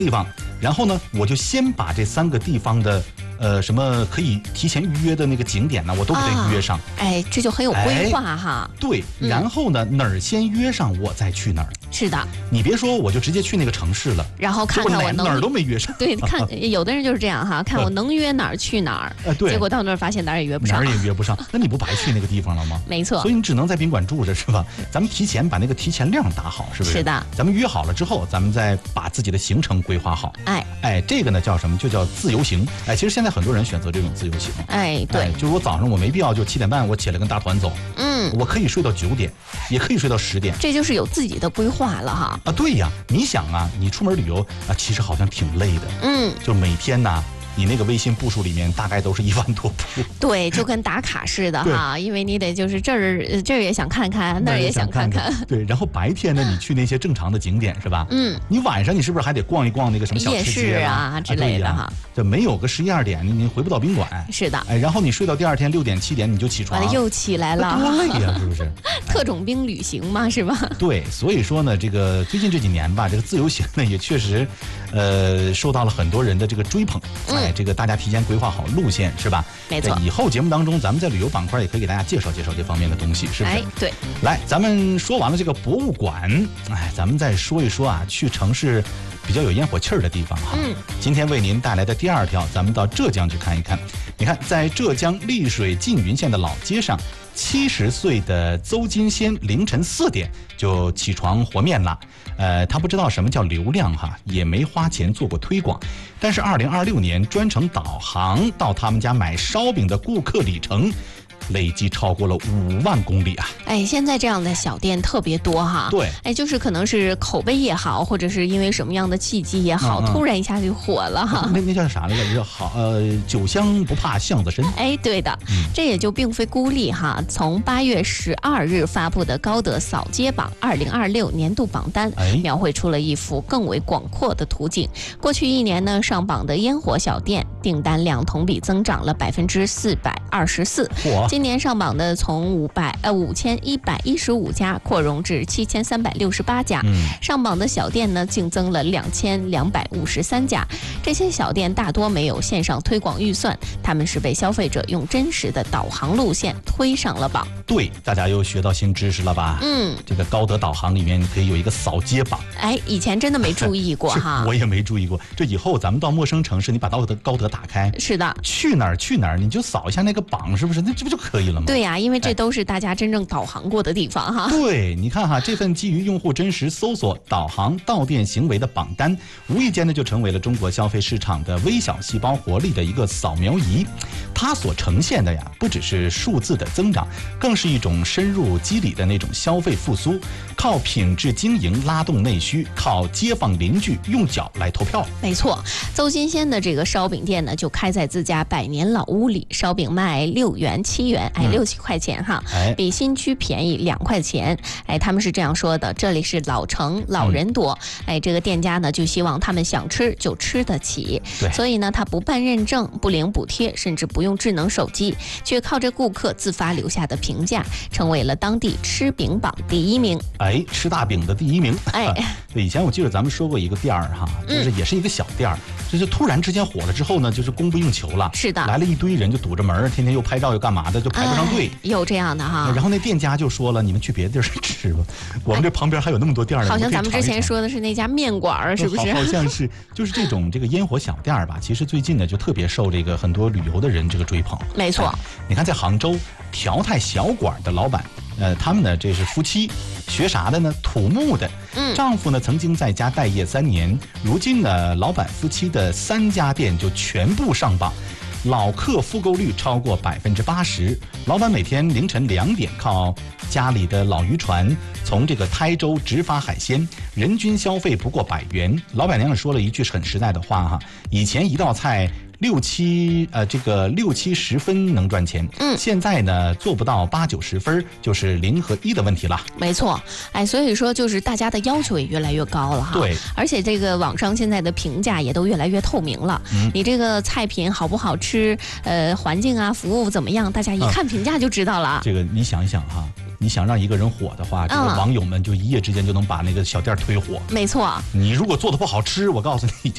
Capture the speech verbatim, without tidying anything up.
地方，然后呢，我就先把这三个地方的呃什么可以提前预约的那个景点呢，我都给它预约上。 啊、哎，这就很有规划哈。 对， 嗯、 然后呢，哪儿先约上，我再去哪儿。 是的， 你别说，我就直接去那个城市了， 然后看看我能哪儿都没约上。 对，看有的人就是这样哈，看我能约哪儿去哪儿。 呃，对， 结果到那儿发现哪儿也约不上， 哪儿也约不上，那你不白去那个地方了吗？ 没错， 所以你只能在宾馆住着，是吧？咱们提前把那个提前量打好，是不是？ 是的。 咱们约好了之后，咱们再把自己的行程规划好。 哎哎，这个呢叫什么？就叫自由行。哎，其实现在很多人选择这种自由行。 哎，对， 哎、就是我早上我没必要就七点半我起来跟大团走， 嗯， 我可以睡到九点，也可以睡到十点， 这就是有自己的规划了哈。 啊，对呀，你想啊，你出门旅游啊，其实好像挺累的， 嗯， 就每天呢。你那个微信步数里面大概都是一万多步， 对，就跟打卡似的哈，因为你得就是这儿这儿也想看看，那儿也想看看， 对。然后白天呢，你去那些正常的景点是吧？嗯。你晚上你是不是还得逛一逛那个什么小吃街啊之类的哈？ 这没有个十一二点，你你回不到宾馆。 是的。 哎，然后你睡到第二天六点七点你就起床， 完了又起来了， 多累呀，是不是？ 特种兵旅行嘛，是吧？ 对，所以说呢，这个最近这几年吧，这个自由行呢也确实，呃，受到了很多人的这个追捧。哎，这个大家提前规划好路线是吧？ 没错。 以后节目当中，咱们在旅游板块也可以给大家介绍介绍这方面的东西，是不是？ 哎，对。 来，咱们说完了这个博物馆，哎，咱们再说一说啊，去城市比较有烟火气儿的地方哈。嗯。今天为您带来的第二条，咱们到浙江去看一看。你看，在浙江丽水缙云县的老街上，七十岁的邹金仙凌晨四点就起床和面了。呃，他不知道什么叫流量哈，也没花钱做过推广，但是二零二六年专程导航到他们家买烧饼的顾客里程累计超过了五万公里啊！ 哎，现在这样的小店特别多哈。 对， 哎，就是可能是口碑也好，或者是因为什么样的契机也好，嗯嗯突然一下就火了哈。 那那叫啥来着？叫好呃，酒香不怕巷子深。 哎，对的，嗯、这也就并非孤立哈。从八月十二日发布的高德扫街榜二零二六年度榜单，哎、描绘出了一幅更为广阔的图景。过去一年呢，上榜的烟火小店订单量同比增长了百分之四百二十四。今年上榜的从五百呃五千一百一十五家扩容至七千三百六十八家，嗯、上榜的小店呢净增了两千两百五十三家。这些小店大多没有线上推广预算，他们是被消费者用真实的导航路线推上了榜。 对，大家又学到新知识了吧？嗯，这个高德导航里面可以有一个扫街榜。 哎，以前真的没注意过哈， 我也没注意过。这以后咱们到陌生城市，你把高德高德打开， 是的， 去哪儿去哪儿，你就扫一下那个榜，是不是？那这不就可以了吗？ 对呀、啊，因为这都是大家真正导航过的地方哈。 对，你看哈，这份基于用户真实搜索、导航到店行为的榜单，无意间呢就成为了中国消费市场的微小细胞活力的一个扫描仪。它所呈现的呀，不只是数字的增长，更是一种深入肌理的那种消费复苏，靠品质经营拉动内需，靠街坊邻居用脚来投票。 没错，邹金仙的这个烧饼店呢，就开在自家百年老屋里，烧饼卖六元、七元，哎，六七块钱哈， 哎， 比新区便宜两块钱。哎，他们是这样说的：这里是老城，老人多，嗯、哎，这个店家呢就希望他们想吃就吃得起， 对， 所以呢，他不办认证，不领补贴，甚至不用智能手机，却靠着顾客自发留下的评价，成为了当地吃饼榜第一名。 哎，吃大饼的第一名。 哎， 对，以前我记得咱们说过一个店儿哈，就是也是一个小店儿，这、嗯、就突然之间火了之后呢，就是供不应求了。 是的， 来了一堆人就堵着门，天天又拍照又干嘛的，就排不上队。 哎、有这样的哈。 然后那店家就说了，你们去别的地儿吃吧，我们这旁边还有那么多店儿呢。 好像咱们之前尝尝说的是那家面馆，是不是？ 好, 好像是，就是这种这个烟火小店儿吧，其实最近呢就特别受这个很多旅游的人这个追捧。 没错、 哎，你看在杭州调泰小馆的老板，呃，他们呢这是夫妻，学啥的呢？土木的。嗯，丈夫呢曾经在家待业三年，如今呢老板夫妻的三家店就全部上榜。老客复购率超过百分之八十，老板每天凌晨两点靠家里的老渔船从这个台州直发海鲜，人均消费不过百元。老板娘也说了一句很实在的话哈，以前一道菜六七呃这个六七十分能赚钱，嗯，现在呢做不到八九十分，就是零和一的问题了。 没错，哎，所以说就是大家的要求也越来越高了哈。 对， 而且这个网上现在的评价也都越来越透明了。嗯，你这个菜品好不好吃，呃，环境啊，服务怎么样，大家一看评价就知道了。 嗯、这个你想一想哈，你想让一个人火的话，这个网友们就一夜之间就能把那个小店推火。 没错， 你如果做的不好吃，我告诉你。